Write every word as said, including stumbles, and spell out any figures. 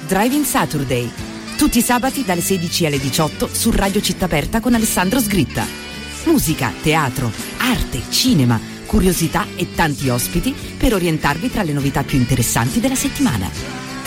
Driving Saturday. Tutti i sabati dalle sedici alle diciotto su Radio Città Aperta con Alessandro Sgritta. Musica, teatro, arte, cinema, curiosità e tanti ospiti per orientarvi tra le novità più interessanti della settimana.